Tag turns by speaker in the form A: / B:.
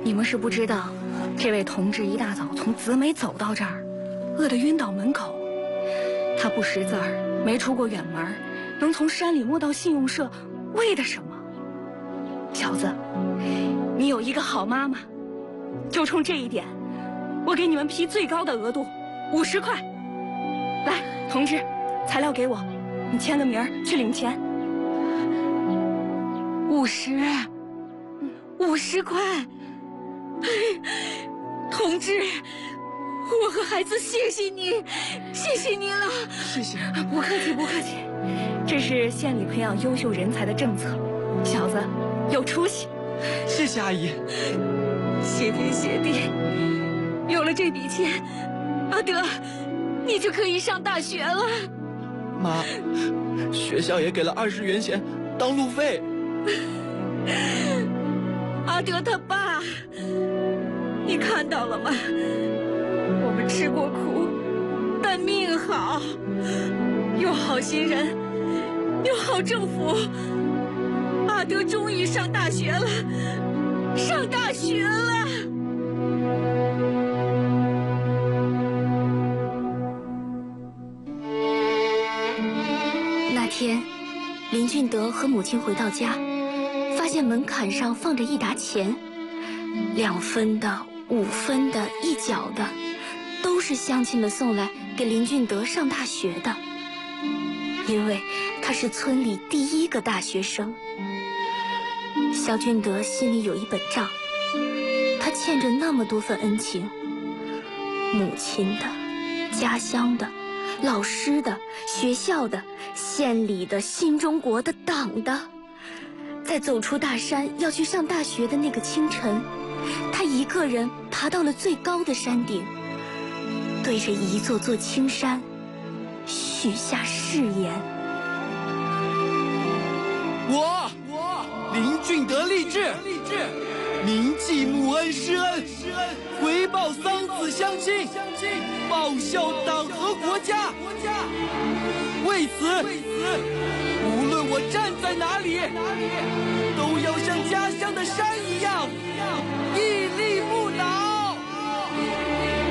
A: 你们是不知道，这位同志一大早从紫美走到这儿，饿得晕倒门口。他不识字儿，没出过远门，能从山里摸到信用社，为的什么？小子，你有一个好妈妈，就冲这一点，我给你们批最高的额度，50块。来，同志，材料给我，你签个名儿去领钱。50块。同志，我和孩子谢谢你，谢谢你了。
B: 谢谢，
A: 不客气不客气，这是县里培养优秀人才的政策，小子有出息。
B: 谢谢阿姨。
A: 谢天谢地，有了这笔钱，阿德，你就可以上大学了。
B: 妈，学校也给了20元钱当路费。
A: 阿德他爸，你看到了吗？我们吃过苦，但命好，有好心人，有好政府。阿德终于上大学了，上大学了。那天，林俊德和母亲回到家，发现门槛上放着一沓钱，2分的、5分的、1角的，都是乡亲们送来给林俊德上大学的。因为他是村里第1个大学生。小俊德心里有一本账，他欠着那么多份恩情，母亲的、家乡的、老师的、学校的、县里的、新中国的、党的。在走出大山要去上大学的那个清晨，他一个人爬到了最高的山顶，对着一座座青山许下誓言。
B: 我林俊德立志，铭记母恩师恩，回报桑梓乡亲，报效党和国家。为此，无论我站在哪里，都要像家乡的山一样。